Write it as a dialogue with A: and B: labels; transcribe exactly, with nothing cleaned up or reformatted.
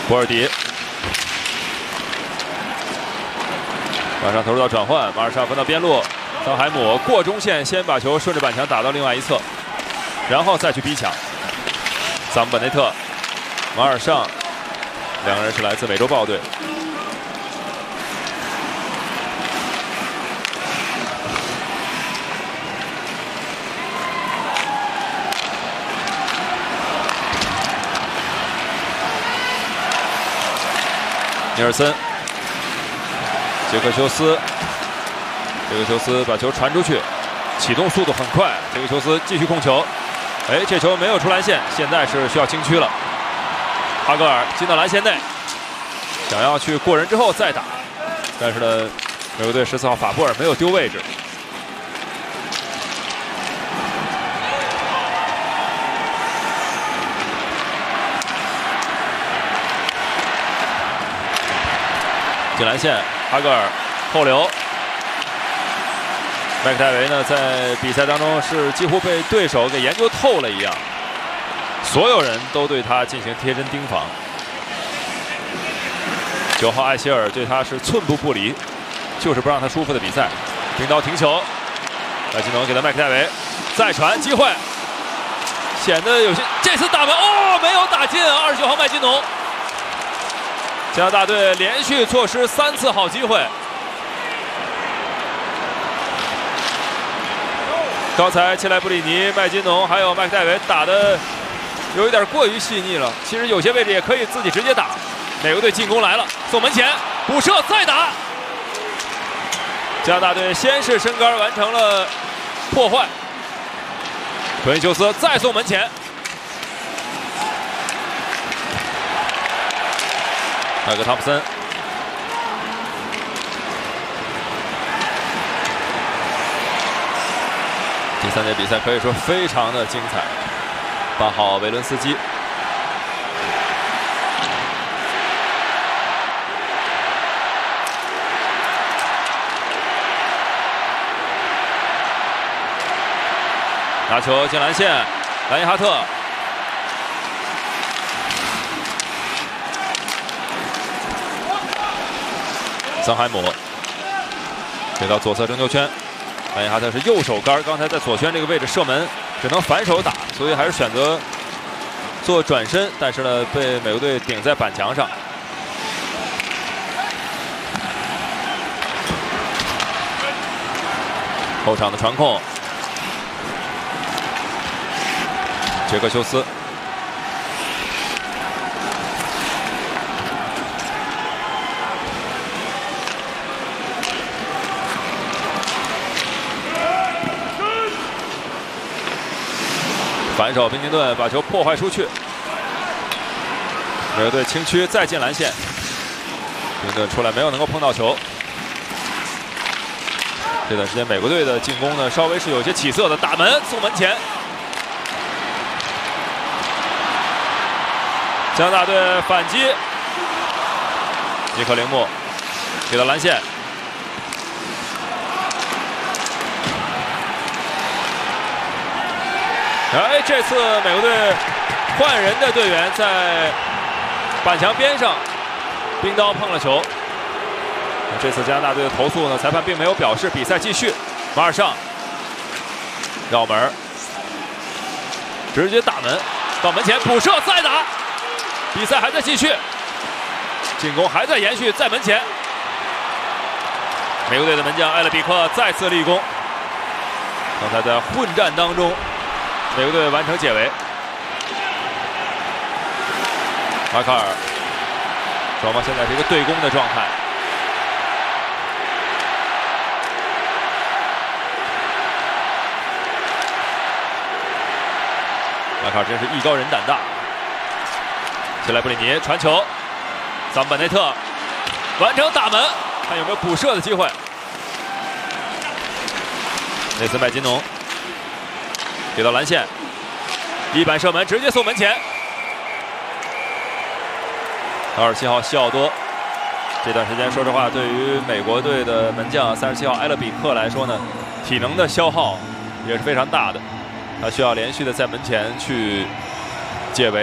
A: 博尔迪马上投入到转换，马尔尚分到边路，桑海姆过中线，先把球顺着板墙打到另外一侧，然后再去逼抢。桑本内特、马尔尚，两个人是来自美洲豹队。 尼尔森、杰克休斯，杰克休斯把球传出去，启动速度很快。杰克休斯继续控球，哎，这球没有出篮线，现在是需要禁区了。哈格尔进到篮线内，想要去过人之后再打，但是呢，美国队十四号法布尔没有丢位置。 进篮线，哈格尔后流。麦克戴维呢，在比赛当中是几乎被对手给研究透了一样，所有人都对他进行贴身盯防。九号艾希尔对他是寸步不离，就是不让他舒服的比赛。冰刀停球，麦金农给他麦克戴维，再传机会，显得有些这次打门哦，没有打进啊！二十九号麦金农。 加拿大队连续错失三次好机会。刚才切莱布里尼、麦金农还有麦克戴维打的有一点过于细腻了，其实有些位置也可以自己直接打。美国队进攻来了，送门前补射再打。加拿大队先是身杆完成了破坏，科恩休斯再送门前。 麦克汤普森，第三节比赛可以说非常的精彩。八号维伦斯基，拿球进篮线，兰因哈特。 桑海姆给到左侧争球圈，兰因哈特是右手杆，刚才在左圈这个位置射门，只能反手打，所以还是选择做转身，但是呢，被美国队顶在板墙上。后场的传控，杰克休斯。 反手宾宁顿把球破坏出去，美国队轻区再进篮线，宾宁顿出来没有能够碰到球。这段时间美国队的进攻呢稍微是有些起色的，打门送门前。加拿大队反击，尼克铃木给到篮线。 哎，这次美国队换人的队员在板墙边上，冰刀碰了球。这次加拿大队的投诉呢，裁判并没有表示，比赛继续。马尔尚绕门，直接打门，到门前补射再打，比赛还在继续，进攻还在延续，在门前。美国队的门将埃勒比克再次立功。刚才在混战当中。 美国队完成解围，马卡尔，双方现在是一个对攻的状态。马卡尔真是艺高人胆大。切莱布里尼传球，桑本内特完成打门，看有没有补射的机会。内斯麦金农。 给到篮线，一板射门，直接送门前。二十七号西奥多，这段时间说实话，对于美国队的门将三十七号埃勒比克来说呢，体能的消耗也是非常大的，他需要连续的在门前去解围。